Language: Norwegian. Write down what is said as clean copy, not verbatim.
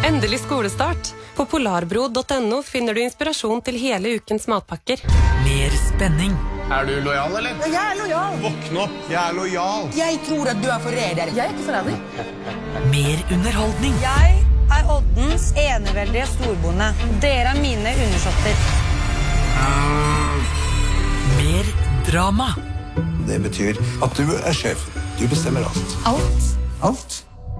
Endelig skolestart. På polarbro.no finner du inspirasjon til hele ukens matpakker. Mer spenning. Er du lojal, eller? Jeg er lojal. Våkn opp, jeg er lojal. Jeg tror at du er forræder. Jeg er ikke forræder. Mer underholdning. Jeg er Oddens eneveldige storbonde. Dere er mine undersåtter. Mer drama. Det betyr at du er sjef. Du bestemmer alt. Alt. Alt.